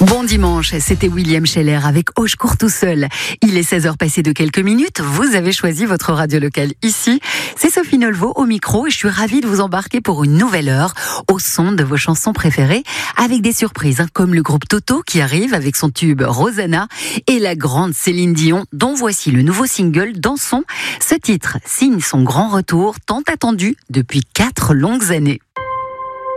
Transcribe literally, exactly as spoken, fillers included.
Bon dimanche, c'était William Scheller avec Oh, je cours tout seul. Il est seize heures passées de quelques minutes, vous avez choisi votre radio locale ici. C'est Sophie Nolvo au micro et je suis ravie de vous embarquer pour une nouvelle heure au son de vos chansons préférées avec des surprises, hein, comme le groupe Toto qui arrive avec son tube Rosanna et la grande Céline Dion dont voici le nouveau single Dansons. Ce titre signe son grand retour tant attendu depuis quatre longues années.